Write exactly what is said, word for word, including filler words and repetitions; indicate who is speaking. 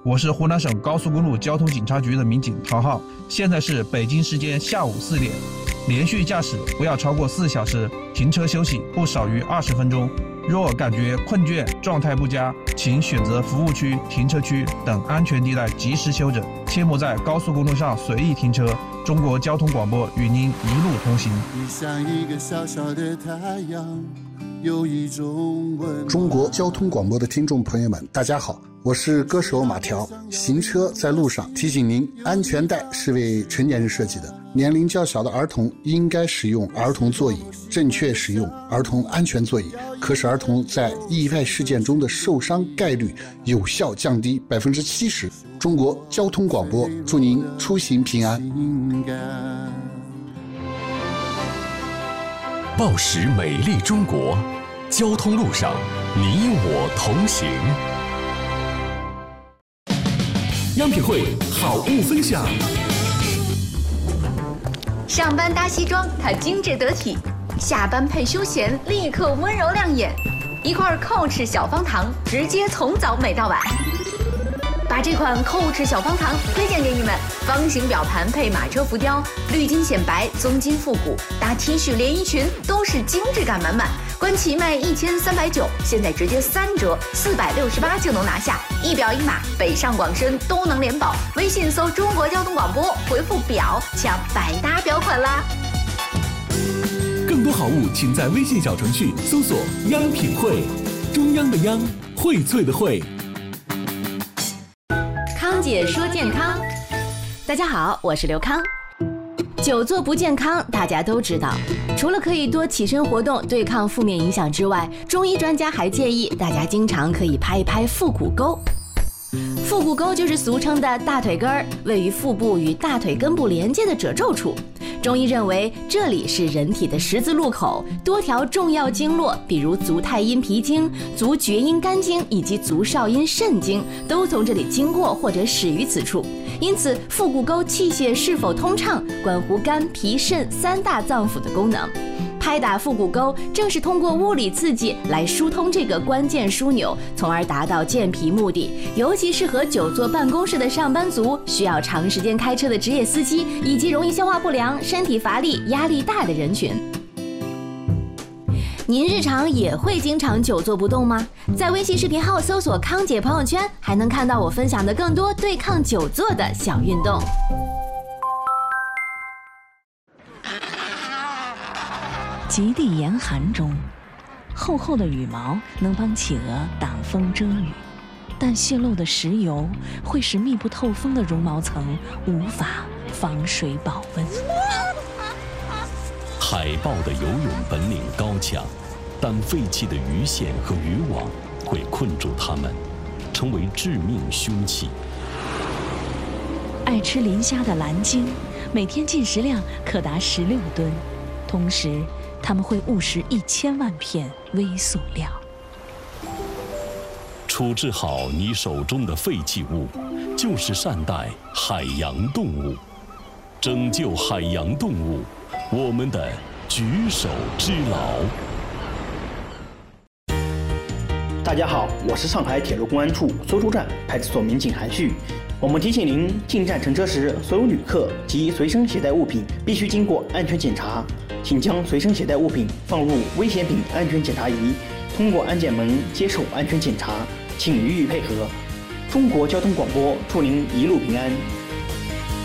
Speaker 1: 我是湖南省高速公路交通警察局的民警陶浩，现在是北京时间下午四点。连续驾驶不要超过四小时，停车休息不少于二十分钟。若感觉困倦、状态不佳，请选择服务区、停车区等安全地带及时休整，切莫在高速公路上随意停车。中国交通广播与您一路同行。
Speaker 2: 你像一个小小的太阳，有一种温。
Speaker 3: 中国交通广播的听众朋友们，大家好，我是歌手马条。行车在路上，提醒您，安全带是为成年人设计的，年龄较小的儿童应该使用儿童座椅，正确使用儿童安全座椅，可使儿童在意外事件中的受伤概率有效降低百分之七十。中国交通广播祝您出行平安。
Speaker 4: 报时美丽中国，交通路上你我同行。央品汇好物分享。
Speaker 5: 上班搭西装，它精致得体；下班配休闲，立刻温柔亮眼。一块蔻驰小方糖，直接从早美到晚。把这款蔻驰小方糖推荐给你们，方形表盘配马车浮雕，绿金显白，棕金复古，搭 T 恤连衣裙都是精致感满满。官旗卖一千三百九，现在直接三折，四百六十八就能拿下。一表一码，北上广深都能联保。微信搜中国交通广播，回复表抢百搭表款啦！
Speaker 4: 更多好物，请在微信小程序搜索“央品汇”，中央的央，荟萃的荟。
Speaker 5: 康姐说健康，大家好，我是刘康。久坐不健康，大家都知道，除了可以多起身活动对抗负面影响之外，中医专家还建议大家经常可以拍一拍腹股沟。腹股沟就是俗称的大腿根儿，位于腹部与大腿根部连接的褶皱处。中医认为这里是人体的十字路口，多条重要经络，比如足太阴脾经、足厥阴肝经以及足少阴肾经，都从这里经过或者始于此处。因此，腹股沟气血是否通畅，关乎肝、脾、肾三大脏腑的功能。拍打腹股沟，正是通过物理刺激来疏通这个关键枢纽，从而达到健脾目的。尤其适合久坐办公室的上班族、需要长时间开车的职业司机，以及容易消化不良、身体乏力、压力大的人群。您日常也会经常久坐不动吗？在微信视频号搜索康姐朋友圈，还能看到我分享的更多对抗久坐的小运动。
Speaker 6: 极地严寒中，厚厚的羽毛能帮企鹅挡风遮雨，但泄漏的石油会使密不透风的绒毛层无法防水保温。
Speaker 4: 海豹的游泳本领高强，但废弃的鱼线和渔网会困住它们，成为致命凶器。
Speaker 6: 爱吃磷虾的蓝鲸，每天进食量可达十六吨，同时他们会误食一千万片微塑料。
Speaker 4: 处置好你手中的废弃物，就是善待海洋动物，拯救海洋动物，我们的举手之劳。
Speaker 7: 大家好，我是上海铁路公安处苏州站派出所民警韩旭。我们提醒您，进站乘车时，所有旅客及随身携带物品必须经过安全检查，请将随身携带物品放入危险品安全检查仪，通过安检门接受安全检查，请予以配合。中国交通广播祝您一路平安。